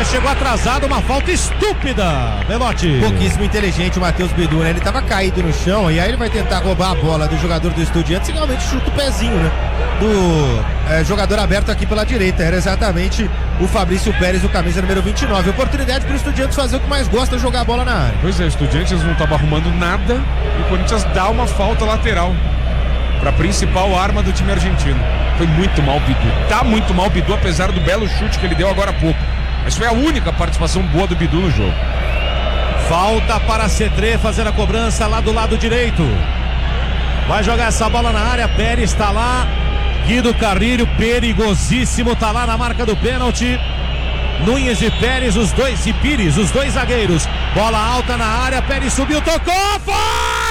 chegou atrasado, uma falta estúpida, Belotti. Pouquíssimo inteligente o Matheus Bidu, né? Ele tava caído no chão e aí ele vai tentar roubar a bola do jogador do Estudiantes e realmente chuta o pezinho, né? Do jogador aberto aqui pela direita. Era exatamente o Fabrício Pérez, o camisa número 29. Oportunidade para o Estudiantes fazer o que mais gosta, jogar a bola na área. Pois é, o Estudiantes não estava arrumando nada e o Corinthians dá uma falta lateral para a principal arma do time argentino. Foi muito mal o Bidu. Tá muito mal o Bidu, apesar do belo chute que ele deu agora há pouco. Mas foi a única participação boa do Bidu no jogo. Falta para a C3 fazer a cobrança lá do lado direito. Vai jogar essa bola na área, Pérez está lá. Guido Carrilho, perigosíssimo, está lá na marca do pênalti. Nunes e Pérez, os dois, e Pires, os dois zagueiros. Bola alta na área, Pérez subiu, tocou, fora!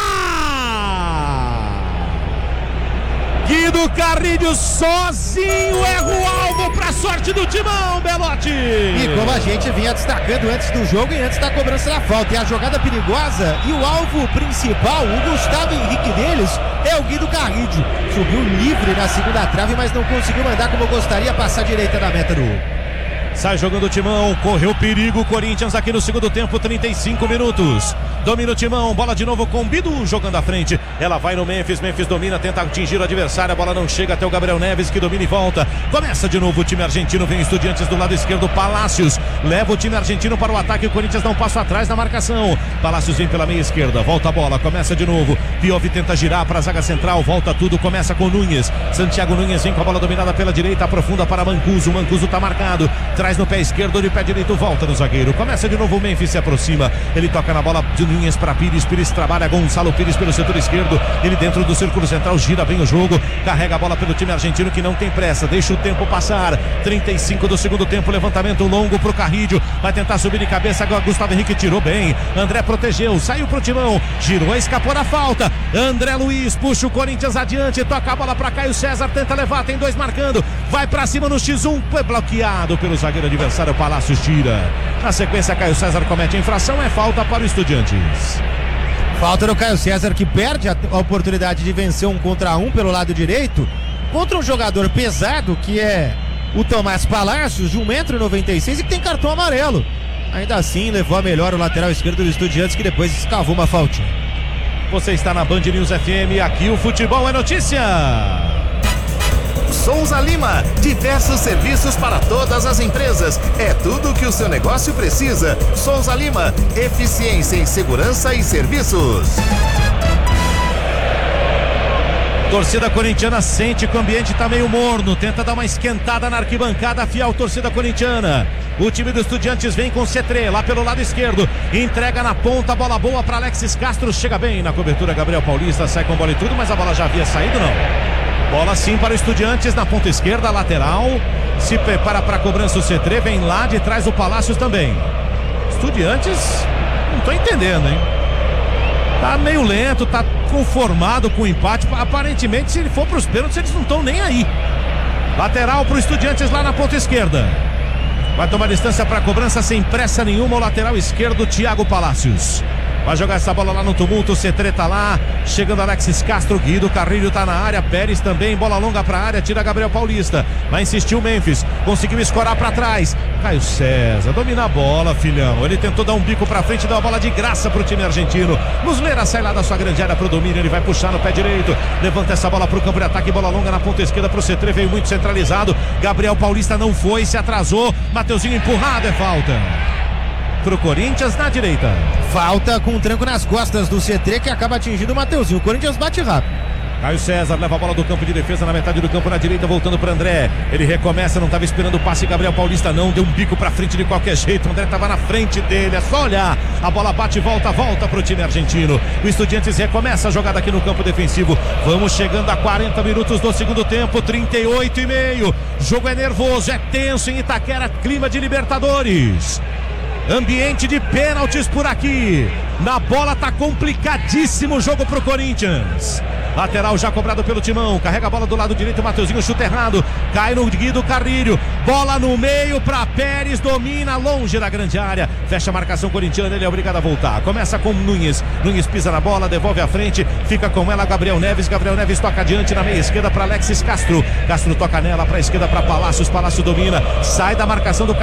Guido Carrilho sozinho erra o alvo pra sorte do Timão, Belotti. E como a gente vinha destacando antes do jogo e antes da cobrança da falta, e a jogada perigosa e o alvo principal, o Gustavo Henrique deles, é o Guido Carrilho. Subiu livre na segunda trave, mas não conseguiu mandar como gostaria, passar a direita da meta do... Sai jogando o Timão, correu perigo o Corinthians aqui no segundo tempo, 35 minutos. Domina o Timão, bola de novo com o Bidu jogando à frente. Ela vai no Memphis, Memphis domina, tenta atingir o adversário, a bola não chega até o Gabriel Neves que domina e volta. Começa de novo o time argentino, vem Estudiantes do lado esquerdo, Palácios. Leva o time argentino para o ataque, o Corinthians dá um passo atrás na marcação. Palácios vem pela meia esquerda, volta a bola, começa de novo. Piove tenta girar para a zaga central, volta tudo, começa com Nunes. Santiago Nunes vem com a bola dominada pela direita, aprofunda para Mancuso, Mancuso tá marcado. Traz no pé esquerdo, de pé direito, volta no zagueiro. Começa de novo o Memphis, se aproxima. Ele toca na bola de Nunes para Pires. Pires trabalha Gonçalo Pires pelo setor esquerdo. Ele dentro do círculo central, gira bem o jogo. Carrega a bola pelo time argentino que não tem pressa. Deixa o tempo passar. 35 do segundo tempo, levantamento longo pro Carrilho. Vai tentar subir de cabeça. Gustavo Henrique tirou bem. André protegeu, saiu pro Timão. Girou, escapou da falta. André Luiz puxa o Corinthians adiante. Toca a bola para Caio César. Tenta levar, tem dois marcando. Vai para cima no X1. Foi bloqueado pelo zagueiro adversário. O Palácios tira. Na sequência, Caio César comete a infração. É falta para o Estudiantes. Falta no Caio César, que perde a oportunidade de vencer 1 contra 1 pelo lado direito contra um jogador pesado que é o Tomás Palácios, de 1,96 m, e que tem cartão amarelo. Ainda assim, levou a melhor o lateral esquerdo do Estudiantes, que depois escavou uma faltinha. Você está na Band News FM, aqui o futebol é notícia. Souza Lima, diversos serviços para todas as empresas. É tudo o que o seu negócio precisa. Souza Lima, eficiência em segurança e serviços. Torcida corintiana sente que o ambiente está meio morno, tenta dar uma esquentada na arquibancada, fiel torcida corintiana. O time do Estudiantes vem com C3 lá pelo lado esquerdo, entrega na ponta, bola boa para Alexis Castro, chega bem na cobertura, Gabriel Paulista sai com bola e tudo, mas a bola já havia saído, não? Bola sim para o Estudiantes na ponta esquerda, lateral. Se prepara para a cobrança o C3, vem lá de trás o Palácios também. Estudiantes, não estou entendendo, hein? Tá meio lento, tá conformado com o empate. Aparentemente, se ele for para os pênaltis, eles não estão nem aí. Lateral para o Estudiantes lá na ponta esquerda. Vai tomar distância para a cobrança sem pressa nenhuma. O lateral esquerdo, Thiago Palácios. Vai jogar essa bola lá no tumulto, o C3 tá lá, chegando Alexis Castro, Guido Carrilho tá na área, Pérez também, bola longa pra área, tira Gabriel Paulista, vai insistir o Memphis, conseguiu escorar pra trás, Caio César, domina a bola, filhão, ele tentou dar um bico pra frente, deu a bola de graça pro time argentino, Muslera sai lá da sua grande área pro domínio, ele vai puxar no pé direito, levanta essa bola pro campo de ataque, bola longa na ponta esquerda pro C3, veio muito centralizado, Gabriel Paulista não foi, se atrasou, Mateuzinho empurrado, é falta pro Corinthians na direita. Falta com um tranco nas costas do C3, que acaba atingindo o Mateuzinho. O Corinthians bate rápido. Caio César leva a bola do campo de defesa na metade do campo na direita, voltando para André. Ele recomeça, não estava esperando o passe. Gabriel Paulista não, deu um bico para frente de qualquer jeito. André estava na frente dele, é só olhar. A bola bate e volta para o time argentino. O Estudiantes recomeça a jogada aqui no campo defensivo. Vamos chegando a 40 minutos do segundo tempo, 38,5. Jogo é nervoso, é tenso em Itaquera, clima de Libertadores. Ambiente de pênaltis por aqui. Na bola tá complicadíssimo o jogo pro Corinthians. Lateral já cobrado pelo Timão. Carrega a bola do lado direito, Mateuzinho chuta errado. Cai no Guido Carrilho. Bola no meio pra Pérez, domina longe da grande área. Fecha a marcação corintiana, ele é obrigado a voltar. Começa com Nunes. Nunes pisa na bola, devolve à frente. Fica com ela Gabriel Neves. Gabriel Neves toca adiante na meia esquerda para Alexis Castro. Castro toca nela pra esquerda para Palácios. Palácio domina. Sai da marcação do